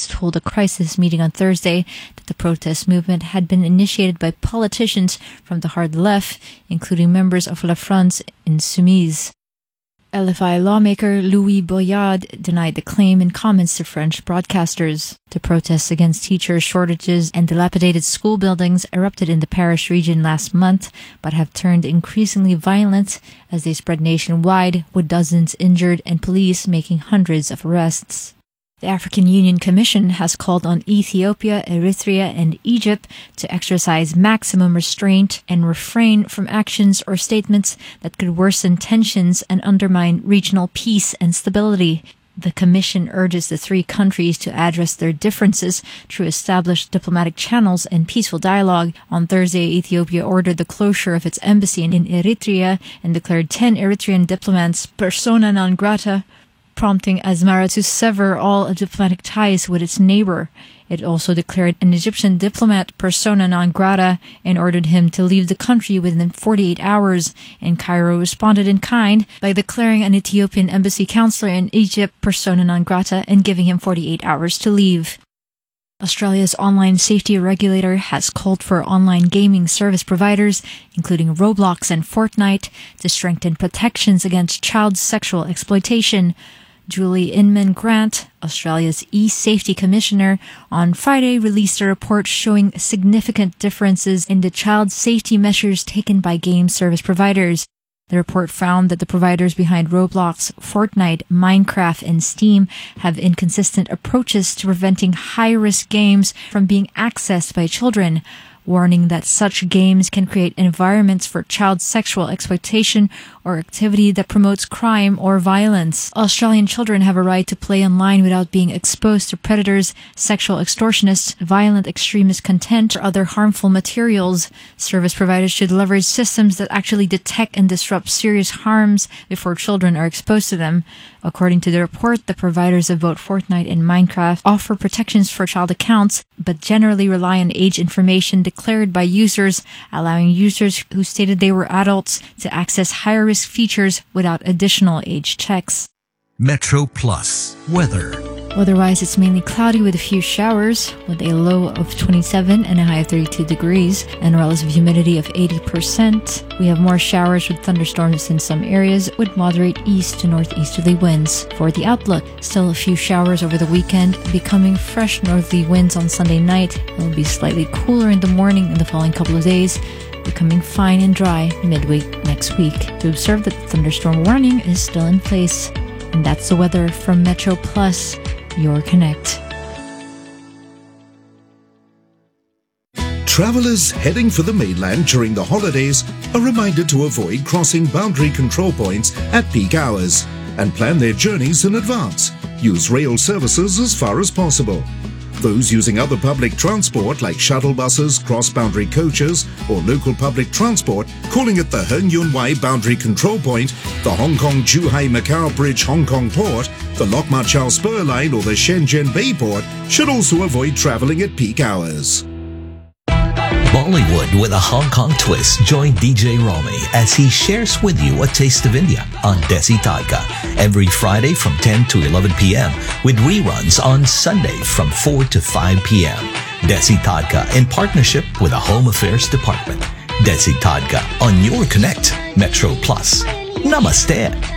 States told a crisis meeting on Thursday that the protest movement had been initiated by politicians from the hard left, including members of La France Insoumise. LFI lawmaker Louis Boyard denied the claim in comments to French broadcasters. The protests against teacher shortages and dilapidated school buildings erupted in the Paris region last month, but have turned increasingly violent as they spread nationwide, with dozens injured and police making hundreds of arrests. The African Union Commission has called on Ethiopia, Eritrea, and Egypt to exercise maximum restraint and refrain from actions or statements that could worsen tensions and undermine regional peace and stability. The Commission urges the three countries to address their differences through established diplomatic channels and peaceful dialogue. On Thursday, Ethiopia ordered the closure of its embassy in Eritrea and declared 10 Eritrean diplomats persona non grata, prompting Asmara to sever all diplomatic ties with its neighbor. It also declared an Egyptian diplomat persona non grata and ordered him to leave the country within 48 hours, and Cairo responded in kind by declaring an Ethiopian embassy counselor in Egypt persona non grata and giving him 48 hours to leave. Australia's online safety regulator has called for online gaming service providers, including Roblox and Fortnite, to strengthen protections against child sexual exploitation. Julie Inman-Grant, Australia's e-safety commissioner, on Friday released a report showing significant differences in the child safety measures taken by game service providers. The report found that the providers behind Roblox, Fortnite, Minecraft, and Steam have inconsistent approaches to preventing high-risk games from being accessed by children, warning that such games can create environments for child sexual exploitation or activity that promotes crime or violence. Australian children have a right to play online without being exposed to predators, sexual extortionists, violent extremist content, or other harmful materials. Service providers should leverage systems that actually detect and disrupt serious harms before children are exposed to them. According to the report, the providers of both Fortnite and Minecraft offer protections for child accounts, but generally rely on age information declared by users, allowing users who stated they were adults to access higher-risk features without additional age checks. Metro Plus weather. Weather-wise, it's mainly cloudy with a few showers, with a low of 27 and a high of 32 degrees, and relative humidity of 80%. We have more showers with thunderstorms in some areas, with moderate east to northeasterly winds. For the outlook, still a few showers over the weekend, becoming fresh northerly winds on Sunday night. It will be slightly cooler in the morning in the following couple of days, becoming fine and dry midweek next week. To observe that the thunderstorm warning is still in place. And that's the weather from Metro Plus, your connect. Travelers heading for the mainland during the holidays are reminded to avoid crossing boundary control points at peak hours and plan their journeys in advance. Use rail services as far as possible. Those using other public transport like shuttle buses, cross-boundary coaches or local public transport, calling at the Heng Yun Wai Boundary Control Point, the Hong Kong-Zhuhai-Macau Bridge Hong Kong Port, the Lok Ma Chau Spur Line or the Shenzhen Bay Port should also avoid traveling at peak hours. Bollywood with a Hong Kong twist. Join DJ Romy as he shares with you a taste of India on Desi Tadka every Friday from 10 to 11 p.m. with reruns on Sunday from 4 to 5 p.m. Desi Tadka in partnership with the Home Affairs Department. Desi Tadka on your Connect Metro Plus. Namaste.